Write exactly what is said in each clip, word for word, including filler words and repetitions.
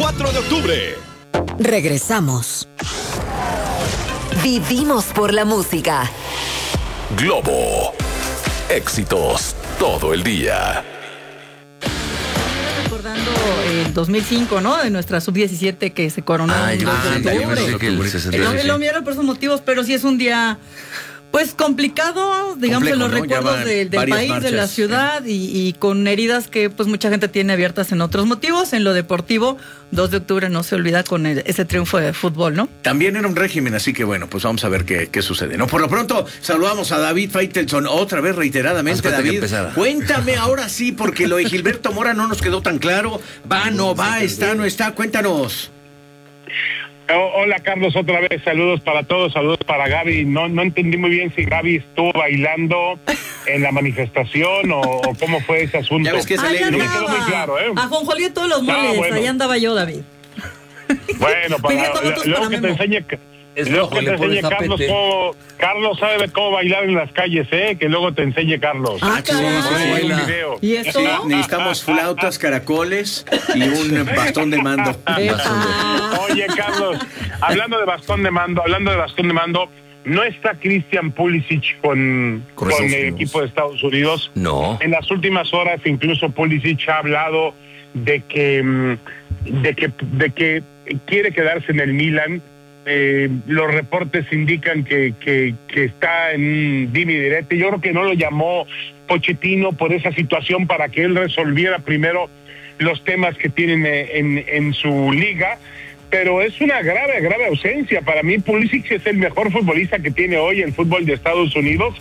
cuatro de octubre. Regresamos. Vivimos por la música. Globo. Éxitos todo el día. Recordando el dos mil cinco, ¿no? De nuestra sub diecisiete que se coronó. Ah, yo pensé que el sesenta y seis. Lo enviaron por esos motivos, pero sí es un día, pues, complicado, digamos, en los Complejo, ¿no? recuerdos de, del país, marchas, de la ciudad, ¿eh? y, y con heridas que, pues, mucha gente tiene abiertas en otros motivos. En lo deportivo, dos de octubre no se olvida con el, ese triunfo de fútbol, ¿no? También era un régimen, así que bueno, pues vamos a ver qué, qué sucede, ¿no? Por lo pronto, saludamos a David Faitelson otra vez reiteradamente. David, cuéntame ahora sí, porque lo de Gilberto Mora no nos quedó tan claro. Va, no va, está, no está, cuéntanos. Hola Carlos, otra vez, saludos para todos, saludos para Gaby. No no entendí muy bien si Gaby estuvo bailando en la manifestación o, o cómo fue ese asunto. Ya ves que Ahí no me quedó muy claro, ¿eh? A Jonjolí de todos los moles, Ah, bueno. ahí andaba yo, David. Bueno, para, Pidiendo votos luego para que te Memo. enseñe, Es luego rojo, que le te enseñe pones Carlos tapete. cómo, Carlos sabe cómo bailar en las calles, ¿eh? Que luego te enseñe Carlos. Ah, sí, caray. sí, Hay un baila. video. ¿Y eso? Sí, necesitamos flautas, caracoles y un bastón de mando. Epa. Oye, Carlos, hablando de bastón de mando, hablando de bastón de mando, ¿no está Christian Pulisic con, Con con, Estados el Unidos. equipo de Estados Unidos? No. En las últimas horas, incluso Pulisic ha hablado de que, mm, de que, de que quiere quedarse en el Milan. Eh, los reportes indican que, que, que está en un dime y direte. Yo creo que no lo llamó Pochettino por esa situación para que él resolviera primero los temas que tienen en, en su liga, pero es una grave, grave ausencia. Para mí Pulisic es el mejor futbolista que tiene hoy el fútbol de Estados Unidos.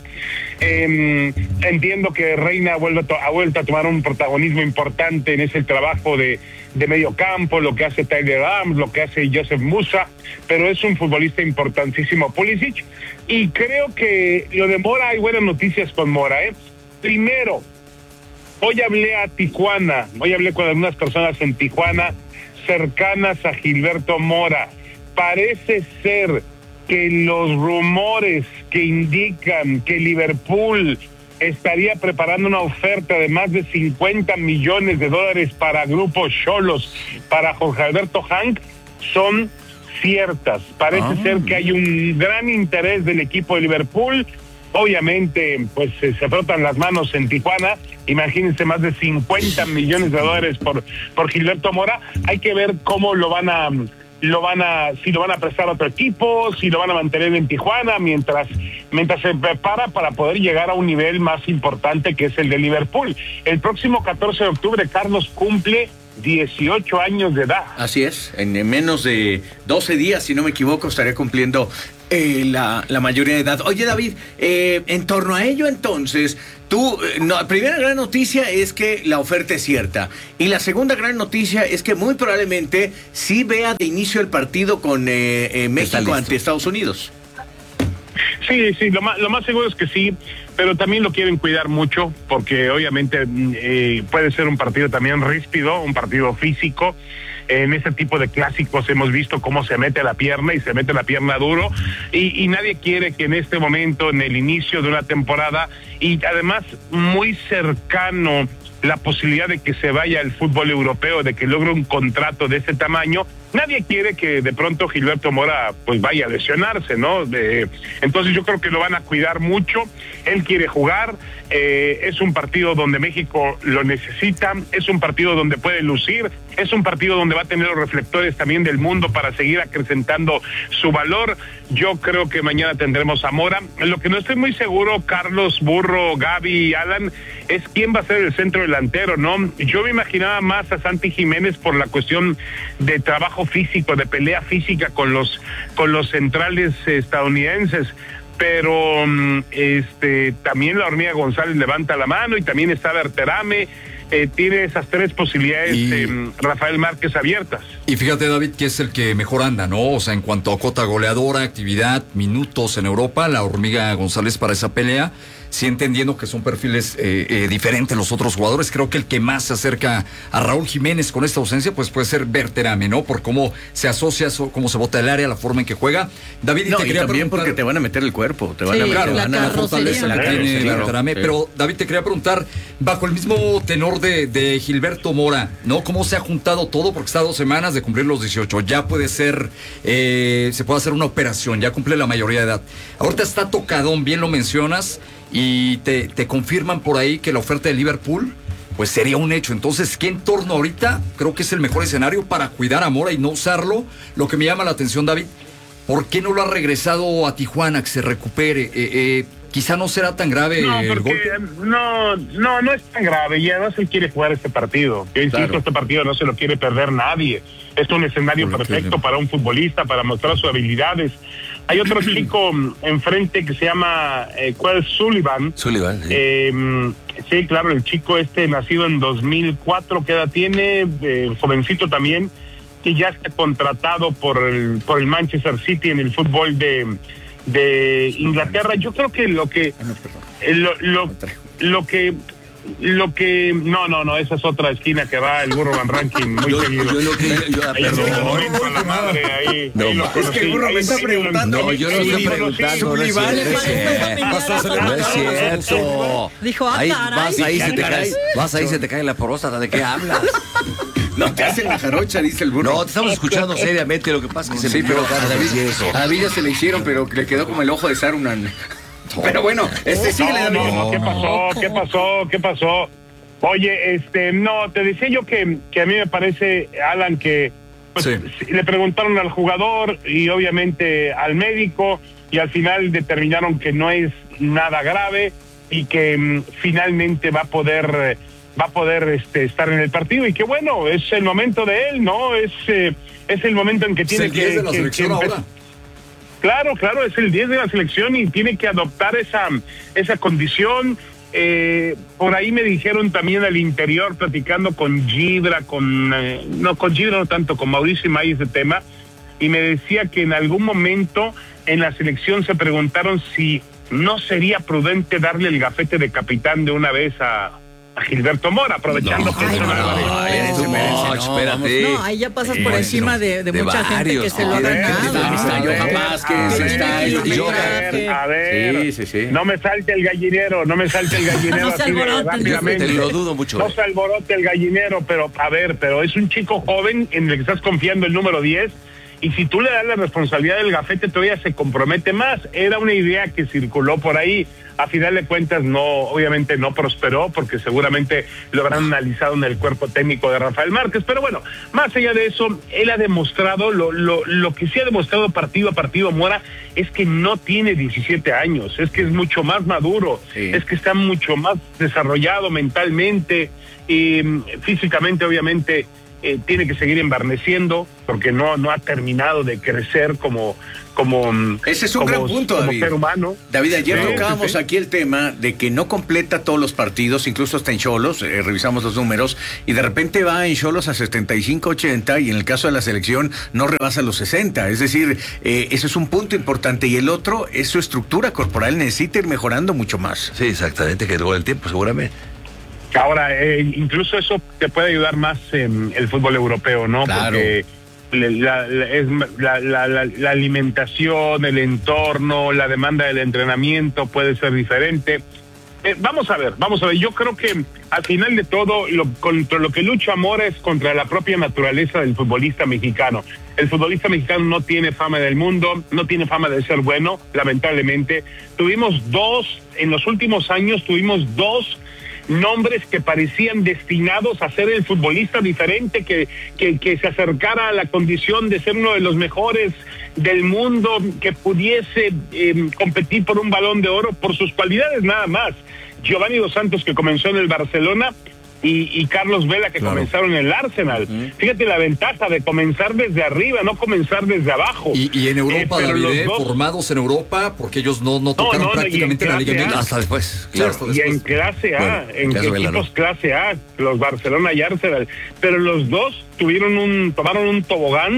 Eh, entiendo que Reina ha vuelto, ha vuelto a tomar un protagonismo importante en ese trabajo de, de medio campo, lo que hace Tyler Adams, lo que hace Joseph Musa, pero es un futbolista importantísimo Pulisic, y creo que lo de Mora, hay buenas noticias con Mora, ¿eh? Primero, hoy hablé a Tijuana, hoy hablé con algunas personas en Tijuana cercanas a Gilberto Mora. Parece ser que los rumores que indican que Liverpool estaría preparando una oferta de más de cincuenta millones de dólares para Grupo Xolos, para Jorge Alberto Hank, son ciertas. Parece Ah. ser que hay un gran interés del equipo de Liverpool. Obviamente, pues se, se frotan las manos en Tijuana. Imagínense, más de cincuenta millones de dólares por por Gilberto Mora. Hay que ver cómo lo van a lo van a si lo van a prestar a otro equipo, si lo van a mantener en Tijuana mientras mientras se prepara para poder llegar a un nivel más importante, que es el de Liverpool. El próximo catorce de octubre Carlos cumple dieciocho años de edad. Así es, en menos de doce días, si no me equivoco, estaría cumpliendo eh, la, la mayoría de edad. Oye, David, eh, en torno a ello entonces, tú, eh, no, la primera gran noticia es que la oferta es cierta, y la segunda gran noticia es que muy probablemente sí vea de inicio el partido con eh, eh, México ante Estados Unidos. Sí, sí, lo más, lo más seguro es que sí, pero también lo quieren cuidar mucho, porque obviamente eh, puede ser un partido también ríspido, un partido físico. En este tipo de clásicos hemos visto cómo se mete la pierna y se mete la pierna duro, y, y nadie quiere que en este momento, en el inicio de una temporada, y además muy cercano la posibilidad de que se vaya al fútbol europeo, de que logre un contrato de ese tamaño, nadie quiere que de pronto Gilberto Mora pues vaya a lesionarse, ¿no? Eh, entonces yo creo que lo van a cuidar mucho. Él quiere jugar, eh, es un partido donde México lo necesita, es un partido donde puede lucir, es un partido donde va a tener los reflectores también del mundo para seguir acrecentando su valor. Yo creo que mañana tendremos a Mora. Lo que no estoy muy seguro, Carlos, Burro, Gaby, Alan, es quién va a ser el centro delantero, ¿no? Yo me imaginaba más a Santi Jiménez por la cuestión de trabajo físico, de pelea física con los con los centrales estadounidenses, pero este también la Hormiga González levanta la mano, y también está Berterame. Eh, tiene esas tres posibilidades, y, eh, Rafael Márquez, abiertas. Y fíjate, David, que es el que mejor anda, ¿no? O sea, en cuanto a cota goleadora, actividad, minutos en Europa, la Hormiga González para esa pelea sí entendiendo que son perfiles eh, eh, diferentes los otros jugadores. Creo que el que más se acerca a Raúl Jiménez con esta ausencia, pues puede ser Berterame, ¿no? Por cómo se asocia, cómo se bota el área, la forma en que juega. David, y no, te y quería también preguntar, porque te van a meter el cuerpo, te van Sí, a meter la Claro, la fortaleza que carrocería. tiene Claro, Berterame. sí. Pero, David, te quería preguntar, bajo el mismo tenor de, de Gilberto Mora, ¿no? ¿Cómo se ha juntado todo? Porque está a dos semanas de cumplir los dieciocho. Ya puede ser, eh, se puede hacer una operación, ya cumple la mayoría de edad. Ahorita está tocadón, bien lo mencionas, y te, te confirman por ahí que la oferta de Liverpool, pues sería un hecho. Entonces, ¿qué entorno ahorita? Creo que es el mejor escenario para cuidar a Mora y no usarlo. Lo que me llama la atención, David, ¿por qué no lo ha regresado a Tijuana, que se recupere? Eh, eh, quizá no será tan grave No, el porque golpe. no, no, no es tan grave. Y además él quiere jugar este partido. Yo insisto, Claro. este partido no se lo quiere perder nadie. Es un escenario Por lo que perfecto veo. para un futbolista, para mostrar sus habilidades. Hay otro chico enfrente que se llama eh, Quell Sullivan. Sullivan, sí. Eh, sí, claro, el chico este nacido en dos mil cuatro, ¿qué edad tiene? Eh, jovencito también, que ya está contratado por el, por el Manchester City en el fútbol de, de Inglaterra. Yo creo que lo que eh, lo, lo, lo que lo que no no no esa es otra esquina que va el Burro Van Ranking muy Yo, seguido. yo lo que, yo, ah, Ahí en el perdón. momento, a la madre, ahí, No, ahí lo es que el conocí, Burro me ahí está sí, preguntando. No, yo no ahí estoy lo preguntando, conocí. no es Le cierto. parece familiar. No es cierto. Dijo, ah, Ahí caray. vas ahí, se te Caray. cae, vas ahí, se te cae la próstata. ¿De qué hablas? No te hacen la jarocha, dice el burro. No, te estamos escuchando seriamente. Lo que pasa es que se Sí, me pero dio a ganas de David, decir eso. a David ya se le hicieron, pero le quedó como el ojo de Saruman. Pero bueno, este sí le No, da no, ¿qué pasó? ¿Qué pasó? ¿Qué pasó? Oye, este, no, te decía yo que, que a mí me parece, Alan, que pues, Sí. le preguntaron al jugador y obviamente al médico y al final determinaron que no es nada grave y que mm, finalmente va a poder eh, va a poder este, estar en el partido y que bueno, es el momento de él, ¿no? Es eh, es el momento en que Es tiene el diez que, de la que- selección que empe- ahora. Claro, claro, es el diez de la selección y tiene que adoptar esa, esa condición. Eh, por ahí me dijeron también al interior, platicando con Gibra, con eh, no con Gibra no tanto, con Mauricio May ese tema, y me decía que en algún momento en la selección se preguntaron si no sería prudente darle el gafete de capitán de una vez a, a Gilberto Mora, aprovechando que Ay, es una no. barbaridad. Espérense, espérense, No, no, espérate. No, ahí ya pasas Eh, por bueno, encima de, de de mucha gente que varios, se lo ha ¿no? ganado. Ahí está, yo A ver, jamás que a se ver, está yo- yo- A ver, Sí, sí, sí. no me salte el gallinero, no me salte el gallinero No se así de alboroten, rápidamente. Te lo dudo mucho. No se alborote el gallinero, pero a ver, pero es un chico joven en el que estás confiando el número diez y si tú le das la responsabilidad del gafete todavía se compromete más. Era una idea que circuló por ahí. A final de cuentas no, obviamente no prosperó porque seguramente lo habrán analizado en el cuerpo técnico de Rafael Márquez, pero bueno, más allá de eso, él ha demostrado, lo, lo, lo que sí ha demostrado partido a partido Mora es que no tiene diecisiete años, es que es mucho más maduro, Sí. es que está mucho más desarrollado mentalmente y mm, físicamente obviamente eh, tiene que seguir embarneciendo porque no, no ha terminado de crecer como, como, mm, Ese es un como- gran punto, como David. ser humano. David, ayer Sí, tocábamos sí, sí. aquí el tema de que no completa todos los partidos, incluso hasta en Xolos, eh, revisamos los números, y de repente va en Xolos a setenta y cinco, ochenta, y en el caso de la selección no rebasa los sesenta. Es decir, eh, ese es un punto importante. Y el otro es su estructura corporal, necesita ir mejorando mucho más. Sí, exactamente, que luego el tiempo, seguramente. Ahora, eh, incluso eso te puede ayudar más en el fútbol europeo, ¿no? Claro. Porque le- la, la- es la, la, la, la alimentación, el entorno, la demanda del entrenamiento puede ser diferente. Eh, vamos a ver, vamos a ver. Yo creo que al final de todo, lo, contra lo que lucha Mora es contra la propia naturaleza del futbolista mexicano. El futbolista mexicano no tiene fama del mundo, no tiene fama de ser bueno, lamentablemente. Tuvimos dos, en los últimos años tuvimos dos nombres que parecían destinados a ser el futbolista diferente, que, que, que se acercara a la condición de ser uno de los mejores del mundo, que pudiese eh, competir por un Balón de Oro por sus cualidades nada más. Giovanni Dos Santos, que comenzó en el Barcelona, y, y Carlos Vela, que Claro. comenzaron en el Arsenal. Fíjate la ventaja de comenzar desde arriba, no comenzar desde abajo. Y, y en Europa, Eh, pero David, los eh, dos- formados en Europa, porque ellos no, no tocaron no, no, y en prácticamente la Liga clase A. Inglesa. Hasta después, Sí, claro. hasta Y después. en clase A, Bueno, en caso Vela, equipos ¿no? clase A, los Barcelona y Arsenal, pero los dos tuvieron un, tomaron un tobogán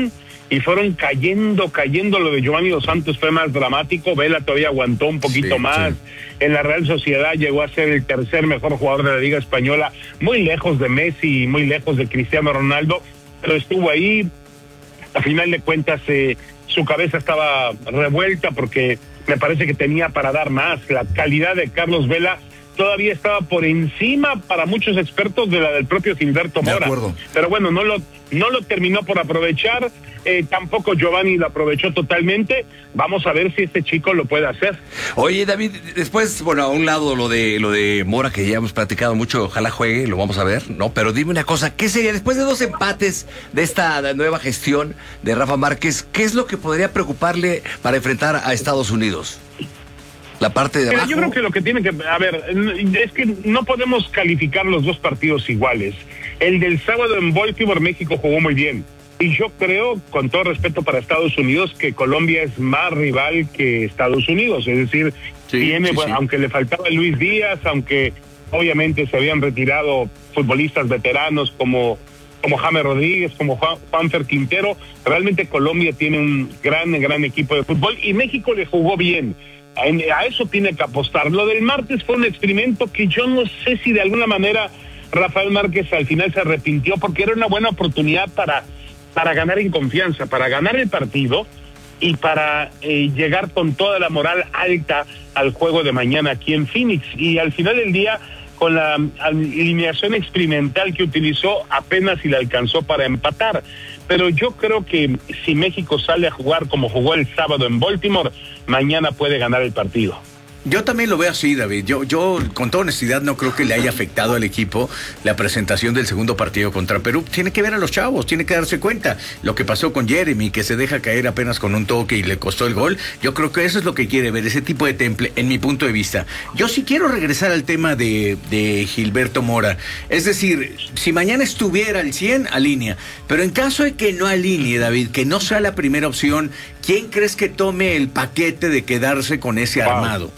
y fueron cayendo, cayendo. Lo de Giovanni Dos Santos fue más dramático, Vela todavía aguantó un poquito Sí, más. sí. En la Real Sociedad llegó a ser el tercer mejor jugador de la Liga Española, muy lejos de Messi, muy lejos de Cristiano Ronaldo, pero estuvo ahí. A final de cuentas, eh, su cabeza estaba revuelta porque me parece que tenía para dar más. La calidad de Carlos Vela todavía estaba por encima para muchos expertos de la del propio Gilberto De Mora. acuerdo. Pero bueno, no lo, no lo terminó por aprovechar, eh, tampoco Giovanni lo aprovechó totalmente. Vamos a ver si este chico lo puede hacer. Oye, David, después, bueno, a un lado lo de lo de Mora, que ya hemos platicado mucho, ojalá juegue, lo vamos a ver, ¿no? Pero dime una cosa, ¿qué sería, después de dos empates de esta nueva gestión de Rafa Márquez, qué es lo que podría preocuparle para enfrentar a Estados Unidos? La parte de Pero abajo. yo creo que lo que tiene que, a ver, es que no podemos calificar los dos partidos iguales. El del sábado en Baltimore, México jugó muy bien. Y yo creo, con todo respeto para Estados Unidos, que Colombia es más rival que Estados Unidos. Es decir, Sí, tiene, sí, bueno, sí. aunque le faltaba Luis Díaz, aunque obviamente se habían retirado futbolistas veteranos como como James Rodríguez, como Juan, Juanfer Quintero, realmente Colombia tiene un gran, gran equipo de fútbol y México le jugó bien. A, a eso tiene que apostar. Lo del martes fue un experimento que yo no sé si de alguna manera Rafael Márquez al final se arrepintió, porque era una buena oportunidad para, para ganar en confianza, para ganar el partido y para eh, llegar con toda la moral alta al juego de mañana aquí en Phoenix. Y al final del día, con la alineación experimental que utilizó, apenas si le alcanzó para empatar. Pero yo creo que si México sale a jugar como jugó el sábado en Baltimore, mañana puede ganar el partido. Yo también lo veo así, David. Yo, yo, con toda honestidad, no creo que le haya afectado al equipo la presentación del segundo partido contra Perú. Tiene que ver a los chavos, tiene que darse cuenta. Lo que pasó con Jeremy, que se deja caer apenas con un toque y le costó el gol. Yo creo que eso es lo que quiere ver, ese tipo de temple, en mi punto de vista. Yo sí quiero regresar al tema de, de Gilberto Mora. Es decir, si mañana estuviera al cien, alinea. Pero en caso de que no alinee, David, que no sea la primera opción, ¿quién crees que tome el paquete de quedarse con ese Wow. armado?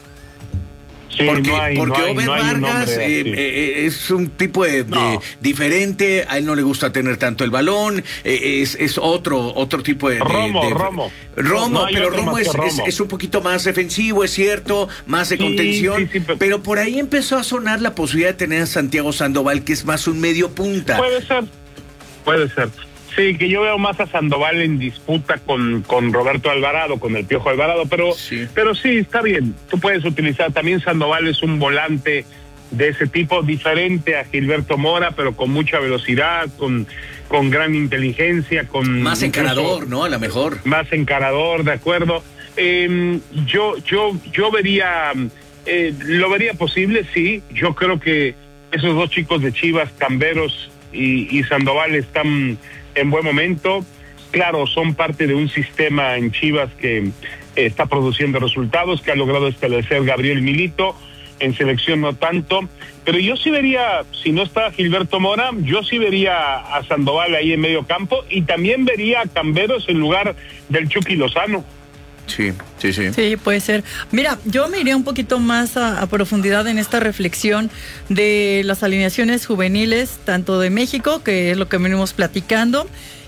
Sí, Porque, no hay, porque no hay, Obed no hay un Vargas nombre eh, así. eh, es un tipo de, de No. diferente, a él no le gusta tener tanto el balón, eh, es, es otro otro tipo de... de- Romo, de- Romo. Romo, No hay pero otro Romo más es, que es, Romo. es un poquito más defensivo, es cierto, más de Sí, contención, sí, sí, pero- pero por ahí empezó a sonar la posibilidad de tener a Santiago Sandoval, que es más un medio punta. Puede ser, puede ser. Sí, que yo veo más a Sandoval en disputa con, con Roberto Alvarado, con el Piojo Alvarado, pero Sí. pero sí, está bien. Tú puedes utilizar, también Sandoval es un volante de ese tipo, diferente a Gilberto Mora, pero con mucha velocidad, con, con gran inteligencia, con... Más encarador, ¿no? A lo mejor. Más encarador, de acuerdo. Eh, yo, yo, yo vería, eh, lo vería posible, sí. Yo creo que esos dos chicos de Chivas, Camberos y, y Sandoval, están en buen momento. Claro, son parte de un sistema en Chivas que eh, está produciendo resultados, que ha logrado establecer Gabriel Milito, en selección no tanto, pero yo sí vería, si no está Gilberto Mora, yo sí vería a Sandoval ahí en medio campo y también vería a Camberos en lugar del Chucky Lozano. Sí, sí, sí. Sí, puede ser. Mira, yo me iría un poquito más a, a profundidad en esta reflexión de las alineaciones juveniles, tanto de México, que es lo que venimos platicando,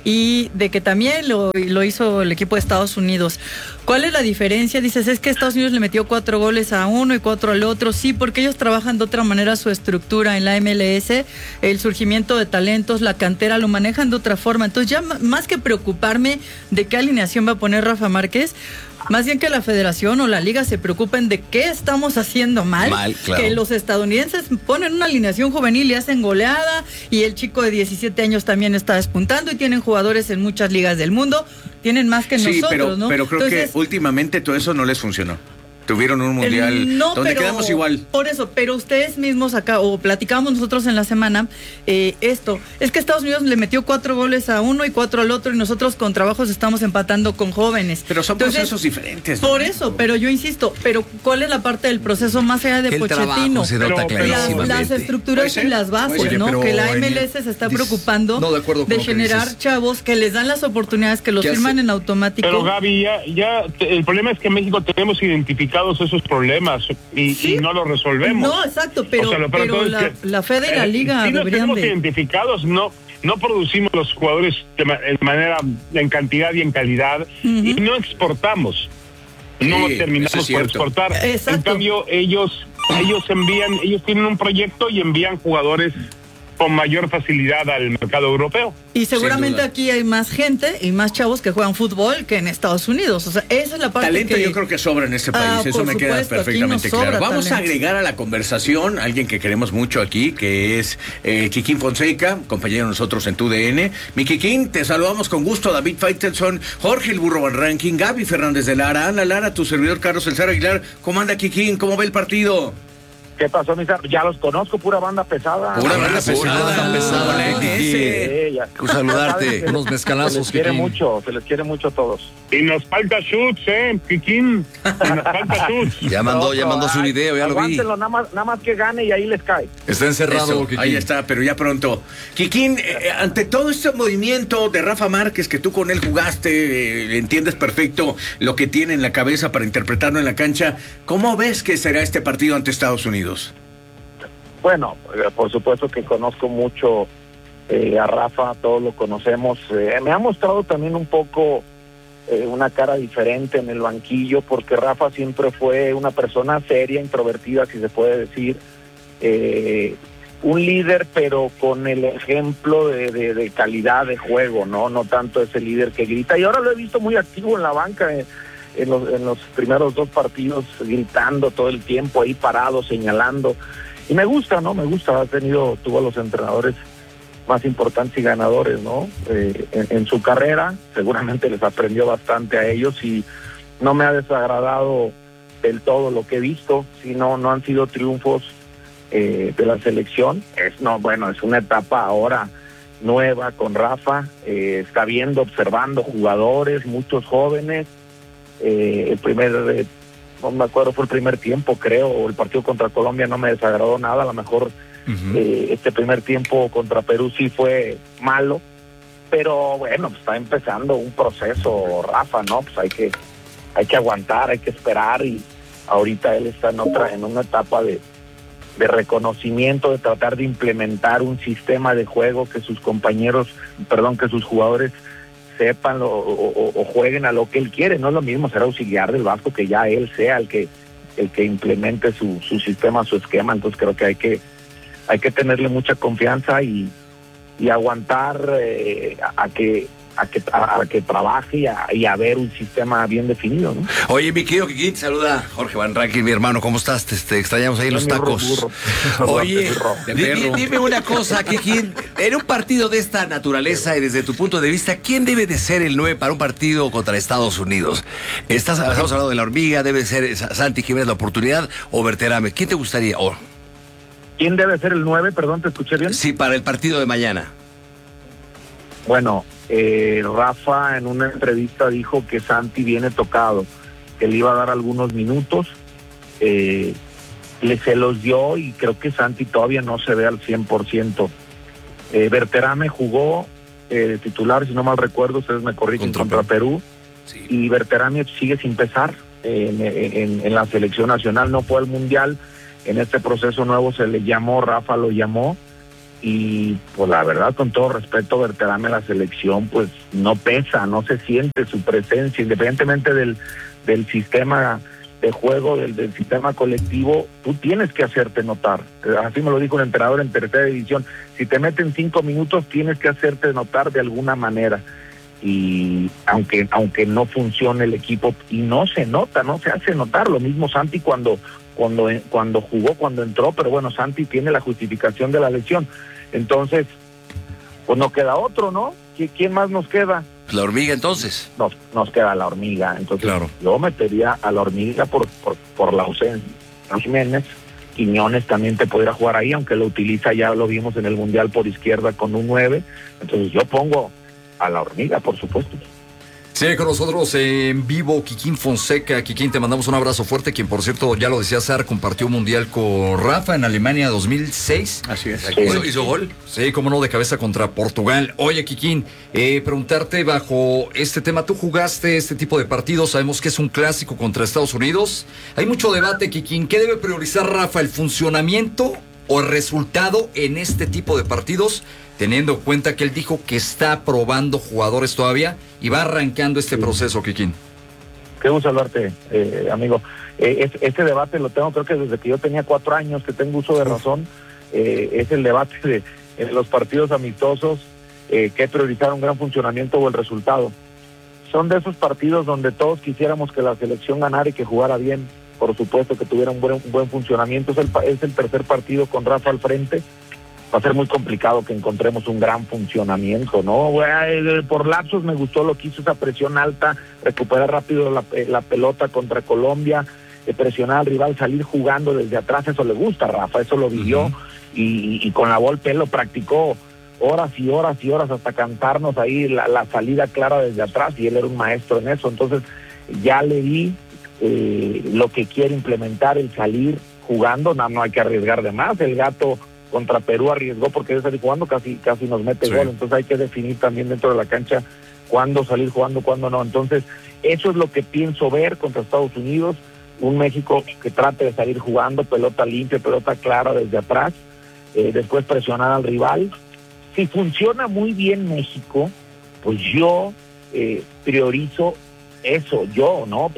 y de que también lo, lo hizo el equipo de Estados Unidos. ¿Cuál es la diferencia? Dices, es que Estados Unidos le metió cuatro goles a uno y cuatro al otro. Sí, porque ellos trabajan de otra manera su estructura en la M L S, el surgimiento de talentos, la cantera, lo manejan de otra forma. Entonces ya m- más que preocuparme de qué alineación va a poner Rafa Márquez, más bien que la federación o la liga se preocupen de qué estamos haciendo mal, Mal, claro. que los estadounidenses ponen una alineación juvenil y hacen goleada, y el chico de diecisiete años también está despuntando, y tienen jugadores en muchas ligas del mundo, tienen más que Sí, nosotros, pero, ¿no? pero creo Entonces, que últimamente todo eso no les funcionó. Tuvieron un mundial el- no, donde pero- quedamos igual. Por eso, pero ustedes mismos acá, o platicábamos nosotros en la semana, eh, esto, es que Estados Unidos le metió cuatro goles a uno y cuatro al otro, y nosotros con trabajos estamos empatando con jóvenes. Pero son Entonces, procesos diferentes, ¿no? Por eso, pero yo insisto, pero ¿cuál es la parte del proceso más allá de El Pochettino? trabajo se nota Pero- pero- Las, clarísimamente. las estructuras Puede ser, y las bases, puede ser. ¿no? Oye, Que la pero en M L el- S se está dis- preocupando no, de acuerdo con de lo que generar dices. chavos que les dan las oportunidades, que los ¿Qué firman hace? en automático. Pero Gaby, ya, ya, te- el problema es que en México tenemos identificados esos problemas y, Sí. y no los resolvemos. No, exacto, pero, O sea, lo peor pero de todo la, es que, la Fede y la eh, Liga sí los deberían tenemos de... identificados, no, no producimos los jugadores de, ma- de manera, en cantidad y en calidad, uh-huh. y no exportamos. No Sí, terminamos eso es por cierto. exportar. Exacto. En cambio, ellos, ellos envían, ellos tienen un proyecto y envían jugadores con mayor facilidad al mercado europeo. Y seguramente aquí hay más gente y más chavos que juegan fútbol que en Estados Unidos. O sea, esa es la parte Talento que... yo creo que sobra en este país, Ah, eso por me queda supuesto, aquí perfectamente nos sobra claro. Vamos a talento. agregar a la conversación a alguien que queremos mucho aquí, que es eh, Kikín Fonseca, compañero de nosotros en T U D N. Mi Kikín, te saludamos con gusto, David Faitelson, Jorge el Burro Van Ranking, Gaby Fernández de Lara, Ana Lara, tu servidor Carlos El Zar Aguilar. ¿Cómo anda, Kikín? ¿Cómo ve el partido? ¿Qué pasó, mis amigos? Ya los conozco, pura banda pesada. Pura banda pura pesada, banda pesada, Hola, Kikín. ese. Sí, ya. Un saludarte. Ya saben que Unos mezcalazos, Se les quiere Kikín. mucho, se les quiere mucho a todos. Y nos falta shoots, ¿eh, Kikín? Y nos falta shoots. Ya mandó, No, ya no, mandó su ay, video, ya lo vi. aguántenlo, nada más, nada más que gane y ahí les cae. Está encerrado, Eso, Kikín. ahí está, pero ya pronto. Kikín, eh, ante todo este movimiento de Rafa Márquez, que tú con él jugaste, eh, entiendes perfecto lo que tiene en la cabeza para interpretarlo en la cancha, ¿cómo ves que será este partido ante Estados Unidos? Bueno, eh, por supuesto que conozco mucho eh, a Rafa, todos lo conocemos. Eh, me ha mostrado también un poco eh, una cara diferente en el banquillo, porque Rafa siempre fue una persona seria, introvertida, si se puede decir. Eh, un líder, pero con el ejemplo de, de, de calidad de juego, ¿no? No tanto ese líder que grita. Y ahora lo he visto muy activo en la banca, eh, en, los, en los primeros dos partidos, gritando todo el tiempo, ahí parado, señalando. Y me gusta, ¿no? Me gusta. Ha tenido, tuvo a los entrenadores más importantes y ganadores, ¿no? Eh, en, en su carrera, seguramente les aprendió bastante a ellos y no me ha desagradado del todo lo que he visto, sino no han sido triunfos eh, de la selección. Es, no, bueno, es una etapa ahora nueva con Rafa, eh, está viendo, observando jugadores, muchos jóvenes. Eh, el primer... Eh, no me acuerdo, fue el primer tiempo, creo, o el partido contra Colombia no me desagradó nada, a lo mejor uh-huh. eh, este primer tiempo contra Perú sí fue malo, pero bueno, pues está empezando un proceso, Rafa, ¿no? Pues hay que, hay que aguantar, hay que esperar, y ahorita él está en otra, en una etapa de, de reconocimiento, de tratar de implementar un sistema de juego que sus compañeros, perdón, que sus jugadores sepan lo, o, o jueguen a lo que él quiere. No es lo mismo ser auxiliar del Vasco que ya él sea el que el que implemente su, su sistema, su esquema. Entonces creo que hay que hay que tenerle mucha confianza y, y aguantar eh, a, a que a que a, a que trabaje y a, y a ver un sistema bien definido, ¿no? Oye, mi querido Kikín, saluda Jorge Van Ranking, mi hermano, ¿cómo estás? Te, te extrañamos ahí en los tacos. Burro, burro. Oye, de di- perro. di- dime una cosa, Kikín, en un partido de esta naturaleza y desde tu punto de vista, ¿quién debe de ser el nueve para un partido contra Estados Unidos? Estás, estamos hablando de la hormiga, debe ser Santi Jiménez la oportunidad o Berterame. ¿Quién te gustaría? Oh, ¿Quién debe ser el nueve? Perdón, ¿te escuché bien? sí, para el partido de mañana. Bueno, eh, Rafa en una entrevista dijo que Santi viene tocado, que le iba a dar algunos minutos, eh, le se los dio y creo que Santi todavía no se ve al cien por ciento. Eh, Berterame jugó eh, titular, si no mal recuerdo, ustedes me corrigen, Contra contra Perú, Sí. y Berterame sigue sin pesar eh, en, en, en la selección nacional, no fue al Mundial, en este proceso nuevo se le llamó, Rafa lo llamó, y pues la verdad, con todo respeto, Berterame la selección pues no pesa, no se siente su presencia, independientemente del, del sistema de juego, del, del sistema colectivo, tú tienes que hacerte notar. Así me lo dijo un entrenador en tercera división, si te meten cinco minutos tienes que hacerte notar de alguna manera, y aunque aunque no funcione el equipo, y no se nota, no se hace notar. Lo mismo Santi cuando cuando cuando jugó, cuando entró, pero bueno, Santi tiene la justificación de la lesión, entonces pues no queda otro, ¿no? ¿Quién más nos queda? La hormiga, entonces. Nos, nos queda la hormiga, entonces Claro. yo metería a la hormiga por por, por la ausencia de Jiménez. Quiñones también te podría jugar ahí, aunque lo utiliza, ya lo vimos en el Mundial por izquierda con un nueve, entonces yo pongo a la hormiga, por supuesto. Sí, con nosotros en vivo Kikín Fonseca. Kikín, te mandamos un abrazo fuerte, quien por cierto, ya lo decía Sar, compartió mundial con Rafa en Alemania dos mil seis. Así es. Sí. ¿Hizo, hizo gol? Sí, cómo no, de cabeza contra Portugal. Oye, Kikín, eh, preguntarte bajo este tema, tú jugaste este tipo de partidos, sabemos que es un clásico contra Estados Unidos. Hay mucho debate, Kikín. ¿Qué debe priorizar Rafa, el funcionamiento o el resultado en este tipo de partidos? teniendo en cuenta que él dijo que está probando jugadores todavía y va arrancando este sí. proceso, Kikín? Qué gusto hablarte, eh, amigo. Eh, es, este debate lo tengo, creo que desde que yo tenía cuatro años, que tengo uso de razón, eh, es el debate de en los partidos amistosos, eh, qué priorizar, un gran funcionamiento o el resultado. Son de esos partidos donde todos quisiéramos que la selección ganara y que jugara bien, por supuesto que tuviera un buen, un buen funcionamiento. Es el, es el tercer partido con Rafa al frente. Va a ser muy complicado que encontremos un gran funcionamiento, ¿no? Por lapsos me gustó lo que hizo, esa presión alta, recuperar rápido la, la pelota contra Colombia, eh, presionar al rival, salir jugando desde atrás, eso le gusta a Rafa, eso lo vivió, uh-huh. y, y con la Volpe él lo practicó horas y horas y horas hasta cantarnos ahí la, la salida clara desde atrás, y él era un maestro en eso. Entonces ya le di eh, lo que quiere implementar, el salir jugando, no, no hay que arriesgar de más. El Gato contra Perú arriesgó porque de salir jugando casi casi nos mete sí. gol, entonces hay que definir también dentro de la cancha cuándo salir jugando, cuándo no. Entonces eso es lo que pienso ver contra Estados Unidos, un México que trate de salir jugando, pelota limpia, pelota clara desde atrás, eh, después presionar al rival. Si funciona muy bien México, pues yo eh, priorizo eso, yo, ¿no?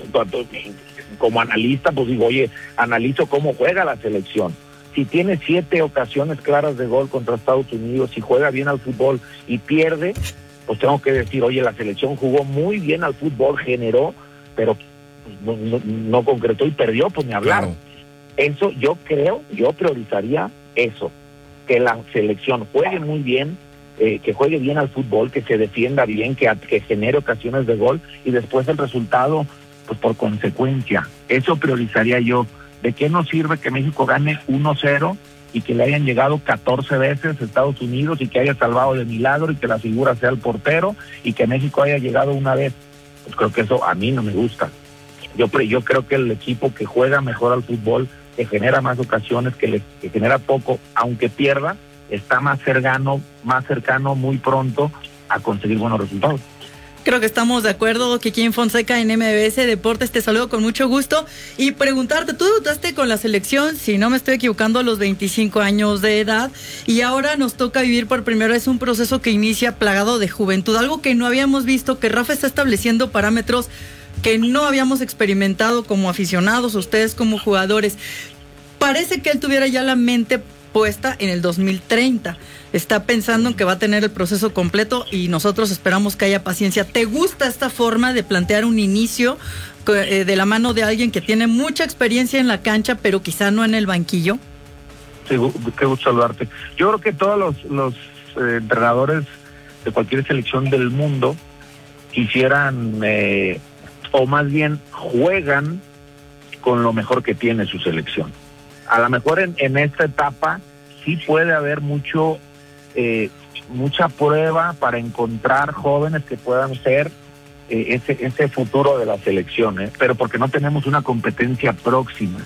Como analista, pues digo, oye, analizo cómo juega la selección. Si tiene siete ocasiones claras de gol contra Estados Unidos, si juega bien al fútbol y pierde, pues tengo que decir, oye, la selección jugó muy bien al fútbol, generó, pero no, no, no concretó y perdió, pues ni hablar. Claro. Eso yo creo, yo priorizaría eso, que la selección juegue muy bien, eh, que juegue bien al fútbol, que se defienda bien, que, que genere ocasiones de gol, y después el resultado, pues por consecuencia. Eso priorizaría yo. ¿De qué nos sirve que México gane uno cero y que le hayan llegado catorce veces a Estados Unidos y que haya salvado de milagro y que la figura sea el portero y que México haya llegado una vez? Pues creo que eso a mí no me gusta. Yo, yo creo que el equipo que juega mejor al fútbol, que genera más ocasiones, que, le, que genera poco, aunque pierda, está más cercano, más cercano muy pronto a conseguir buenos resultados. Creo que estamos de acuerdo. Kikín Fonseca en M B S Deportes, te saludo con mucho gusto y preguntarte, tú debutaste con la selección, si no me estoy equivocando, a los veinticinco años de edad, y ahora nos toca vivir por primera vez un proceso que inicia plagado de juventud, algo que no habíamos visto, que Rafa está estableciendo parámetros que no habíamos experimentado como aficionados, ustedes como jugadores. Parece que él tuviera ya la mente puesta en el dos mil treinta. Está pensando en que va a tener el proceso completo y nosotros esperamos que haya paciencia. ¿Te gusta esta forma de plantear un inicio eh, de la mano de alguien que tiene mucha experiencia en la cancha, pero quizá no en el banquillo? Sí, qué gusto saludarte. Yo creo que todos los, los eh, entrenadores de cualquier selección del mundo quisieran, eh, o más bien juegan con lo mejor que tiene su selección. A lo mejor en, en esta etapa sí puede haber mucho eh, mucha prueba para encontrar jóvenes que puedan ser eh, ese ese futuro de la selección, ¿eh? Pero porque no tenemos una competencia próxima.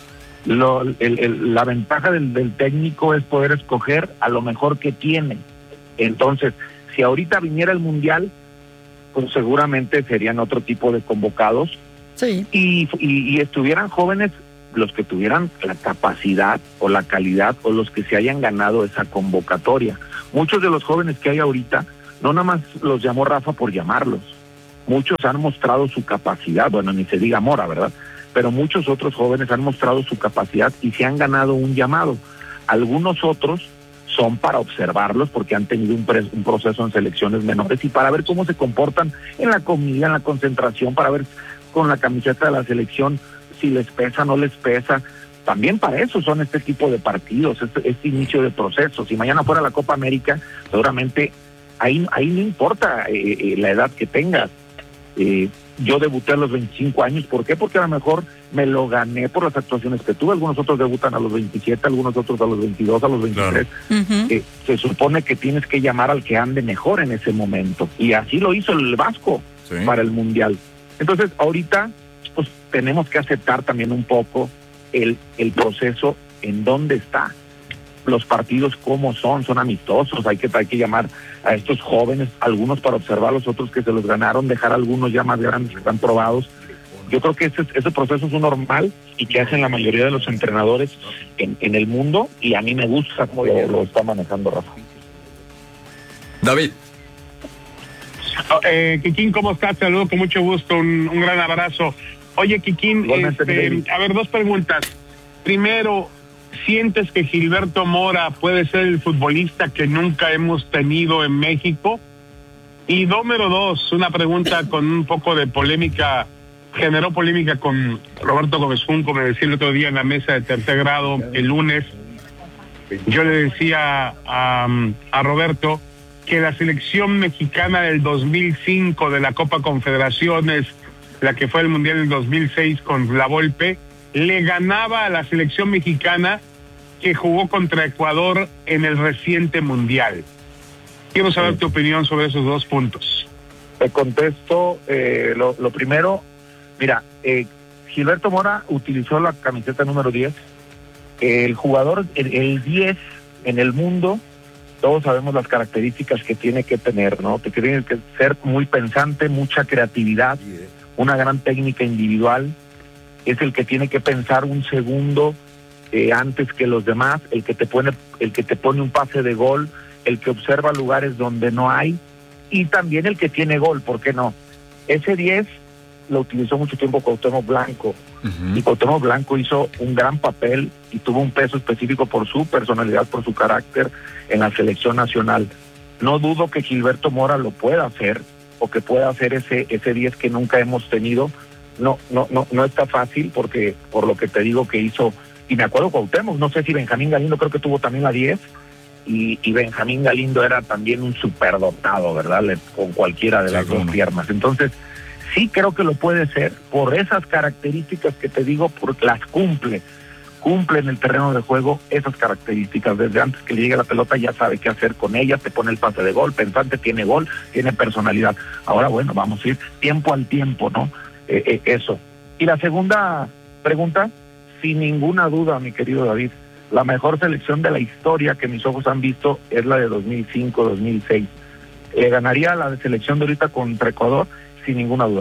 Lo, el, el, la ventaja del, del técnico es poder escoger a lo mejor que tiene. Entonces, si ahorita viniera el Mundial, pues seguramente serían otro tipo de convocados. Sí. Y, y, y estuvieran jóvenes los que tuvieran la capacidad o la calidad o los que se hayan ganado esa convocatoria. Muchos de los jóvenes que hay ahorita, no nada más los llamó Rafa por llamarlos. Muchos han mostrado su capacidad, bueno, ni se diga Mora, ¿verdad? Pero muchos otros jóvenes han mostrado su capacidad y se han ganado un llamado. Algunos otros son para observarlos porque han tenido un, pre- un proceso en selecciones menores y para ver cómo se comportan en la comida, en la concentración, para ver con la camiseta de la selección si les pesa, no les pesa. También para eso son este tipo de partidos, este, este inicio de procesos. Si mañana fuera la Copa América, seguramente ahí, ahí no importa eh, eh, la edad que tengas. Eh, yo debuté a los veinticinco años, ¿por qué? Porque a lo mejor me lo gané por las actuaciones que tuve. Algunos otros debutan a los veintisiete, algunos otros a los veintidós, a los veintitrés. Claro. Uh-huh. Eh, se supone que tienes que llamar al que ande mejor en ese momento. Y así lo hizo el Vasco, sí, para el Mundial. Entonces, ahorita pues tenemos que aceptar también un poco el, el proceso en dónde está. Los partidos cómo son, son amistosos, hay que, hay que llamar a estos jóvenes, algunos para observar, los otros que se los ganaron, dejar algunos ya más grandes que están probados. Yo creo que ese, ese proceso es un normal y que hacen la mayoría de los entrenadores en, en el mundo, y a mí me gusta cómo lo, lo está manejando Rafa. David. Eh, Kikín, ¿cómo estás? Te saludo con mucho gusto, un, un gran abrazo. Oye, Kikín, este, a ver, dos preguntas. Primero, ¿sientes que Gilberto Mora puede ser el futbolista que nunca hemos tenido en México? Y número dos, una pregunta con un poco de polémica, generó polémica con Roberto Gómez Junco, me decía el otro día en la mesa de tercer grado, el lunes. Yo le decía a, a Roberto que la selección mexicana del dos mil cinco de la Copa Confederaciones, la que fue el Mundial del dos mil seis con la Volpe, le ganaba a la selección mexicana que jugó contra Ecuador en el reciente Mundial. Quiero saber sí. tu opinión sobre esos dos puntos. Te contesto, eh, lo, lo primero, mira, eh, Gilberto Mora utilizó la camiseta número diez, el jugador, el, el diez en el mundo, todos sabemos las características que tiene que tener, ¿no? Que tiene que ser muy pensante, mucha creatividad, una gran técnica individual, es el que tiene que pensar un segundo eh, antes que los demás, el que te pone, el que te pone un pase de gol, el que observa lugares donde no hay, y también el que tiene gol, ¿por qué no? Ese diez lo utilizó mucho tiempo Cuauhtémoc Blanco, uh-huh. y Cuauhtémoc Blanco hizo un gran papel y tuvo un peso específico por su personalidad, por su carácter en la selección nacional. No dudo que Gilberto Mora lo pueda hacer, o que pueda hacer ese ese diez que nunca hemos tenido. No, no, no, no está fácil, porque por lo que te digo que hizo, y me acuerdo Cuauhtémoc, no sé si Benjamín Galindo creo que tuvo también la diez, y, y Benjamín Galindo era también un superdotado, ¿verdad? Le, con cualquiera de sí, las dos piernas. Entonces, sí creo que lo puede ser, por esas características que te digo, porque las cumple, cumple en el terreno de juego esas características. Desde antes que le llegue la pelota ya sabe qué hacer con ella, te pone el pase de gol, pensante, tiene gol, tiene personalidad. Ahora, bueno, vamos a ir tiempo al tiempo, ¿no? Eh, eh, eso. Y la segunda pregunta, sin ninguna duda, mi querido David, la mejor selección de la historia que mis ojos han visto es la de dos mil cinco dos mil seis. Le ganaría la de selección de ahorita contra Ecuador, sin ninguna duda.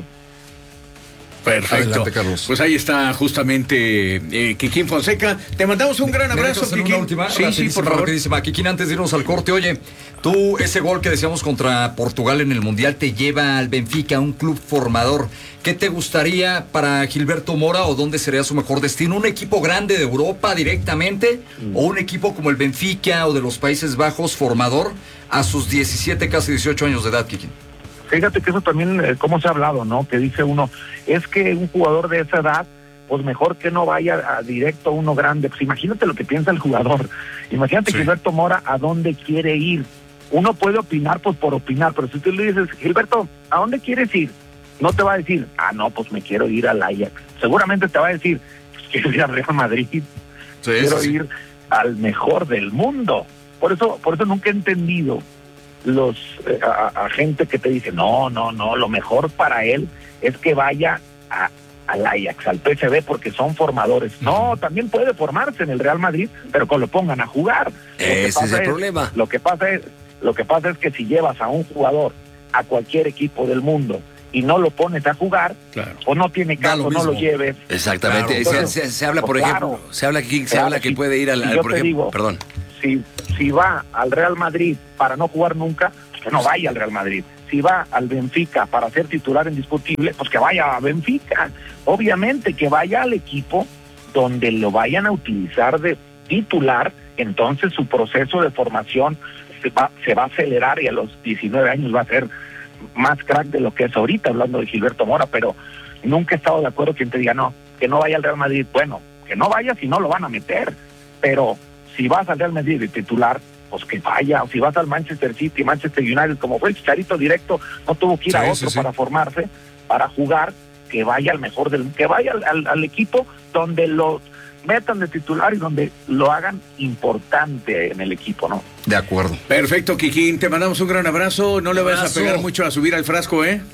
Perfecto. Adelante, Carlos. Pues ahí está justamente eh, Kikín Fonseca. Te mandamos un gran abrazo, Kikín. Una última, sí, sí, por favor. Rapidísima. Kikín, antes de irnos al corte, oye, tú ese gol que decíamos contra Portugal en el Mundial te lleva al Benfica, un club formador. ¿Qué te gustaría para Gilberto Mora, o dónde sería su mejor destino? ¿Un equipo grande de Europa directamente, mm. o un equipo como el Benfica o de los Países Bajos formador a sus diecisiete, casi dieciocho años de edad, Kikín? Fíjate que eso también, eh, cómo se ha hablado, ¿no? Que dice uno, es que un jugador de esa edad, pues mejor que no vaya a directo a uno grande. Pues imagínate lo que piensa el jugador. Imagínate sí. Gilberto Mora, ¿a dónde quiere ir? Uno puede opinar, pues por opinar, pero si tú le dices, Gilberto, ¿a dónde quieres ir? No te va a decir, ah, no, pues me quiero ir al Ajax. Seguramente te va a decir, pues quiero ir al Real Madrid, sí, quiero sí. ir al mejor del mundo. Por eso, por eso nunca he entendido los eh, a, a gente que te dice, no, no, no, lo mejor para él es que vaya a, al Ajax, al P S V, porque son formadores. No, también puede formarse en el Real Madrid, pero que lo pongan a jugar. Ese es el es, problema. Lo que pasa es, lo que pasa es que si llevas a un jugador a cualquier equipo del mundo y no lo pones a jugar, claro. o no tiene caso, no lo lleves. Exactamente. Claro. Entonces, se, se, se habla, por ejemplo, claro, se habla aquí, se claro, habla que si, puede ir al, al por ejemplo, digo, perdón. Si, si va al Real Madrid para no jugar nunca, pues que no vaya al Real Madrid. Si va al Benfica para ser titular indiscutible, pues que vaya a Benfica. Obviamente que vaya al equipo donde lo vayan a utilizar de titular, entonces su proceso de formación se va, se va a acelerar, y a los diecinueve años va a ser más crack de lo que es ahorita, hablando de Gilberto Mora. Pero nunca he estado de acuerdo quien te diga, no, que no vaya al Real Madrid. Bueno, que no vaya si no lo van a meter, pero si vas al Real Madrid de titular, pues que vaya. O si vas al Manchester City, Manchester United, como fue el Chicharito directo, no tuvo que ir sí, a otro sí, para sí. formarse, para jugar, que vaya al mejor del, que vaya al, al, al equipo donde lo metan de titular y donde lo hagan importante en el equipo, ¿no? De acuerdo. Perfecto, Kikín, te mandamos un gran abrazo. No le vayas a pegar mucho a subir al frasco, ¿eh?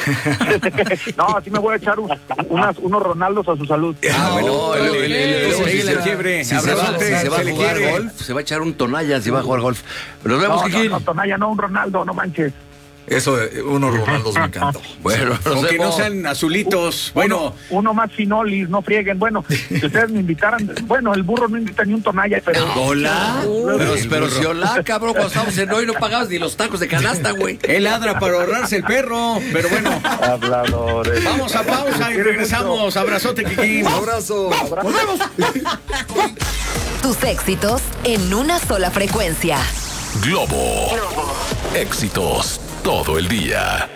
No, así me voy a echar un, unas, unos Ronaldos a su salud. Ah, bueno, el quiebre. Si se va, si se va a jugar golf, se va a echar un Tonalla si va a jugar golf. Nos vemos, no, Kikín. No, no, Tonalla, no, un Ronaldo, no manches. Eso de unos Ronaldos me encantó. Bueno, nos Aunque no vemos. sean azulitos. Bueno, Uno más finolis, no frieguen. Bueno, si ustedes me invitaran, bueno, el burro no invita ni un tonalla, pero... Hola. Pero, El pero burro. si hola, cabrón, cuando estábamos en hoy no pagabas ni los tacos de canasta, güey. él ladra para ahorrarse el perro. Pero bueno, Habladores. vamos a pausa y regresamos. Abrazote, Kikín. Un abrazo. Tus éxitos en una sola frecuencia. Globo. Éxitos todo el día.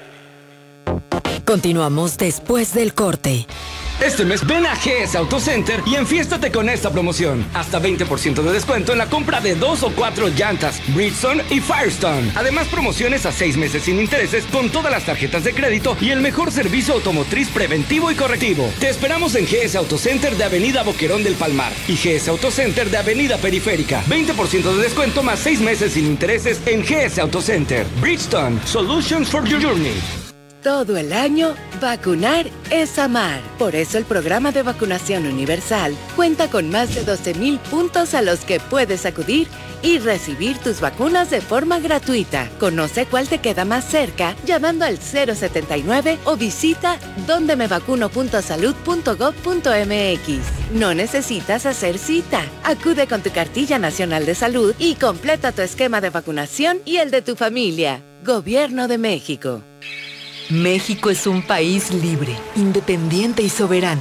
Continuamos después del corte. Este mes ven a G S Auto Center y enfiéstate con esta promoción. Hasta veinte por ciento de descuento en la compra de dos o cuatro llantas, Bridgestone y Firestone. Además, promociones a seis meses sin intereses con todas las tarjetas de crédito y el mejor servicio automotriz preventivo y correctivo. Te esperamos en G S Auto Center de Avenida Boquerón del Palmar y G S Auto Center de Avenida Periférica. veinte por ciento de descuento más seis meses sin intereses en G S Auto Center. Bridgestone, Solutions for Your Journey. Todo el año, vacunar es amar. Por eso el programa de vacunación universal cuenta con más de doce mil puntos a los que puedes acudir y recibir tus vacunas de forma gratuita. Conoce cuál te queda más cerca llamando al cero setenta y nueve o visita donde me vacuno punto salud punto gob punto eme equis. No necesitas hacer cita. Acude con tu cartilla nacional de salud y completa tu esquema de vacunación y el de tu familia. Gobierno de México. México es un país libre, independiente y soberano.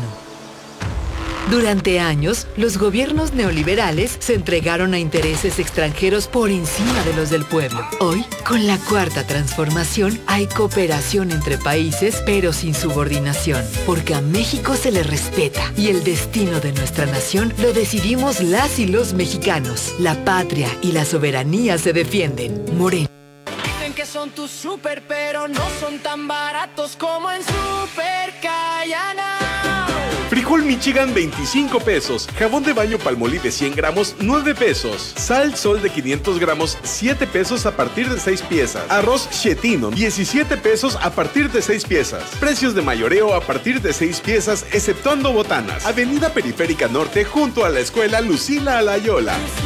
Durante años, los gobiernos neoliberales se entregaron a intereses extranjeros por encima de los del pueblo. Hoy, con la cuarta transformación, hay cooperación entre países, pero sin subordinación, porque a México se le respeta y el destino de nuestra nación lo decidimos las y los mexicanos. La patria y la soberanía se defienden. Moreno. Que son tus super, pero no son tan baratos como en Super Cayana. Frijol Michigan veinticinco pesos, jabón de baño Palmolive cien gramos nueve pesos, sal Sol de quinientos gramos siete pesos a partir de seis piezas, arroz Chetino diecisiete pesos a partir de seis piezas, precios de mayoreo a partir de seis piezas exceptuando botanas, Avenida Periférica Norte junto a la escuela Lucila Alayola.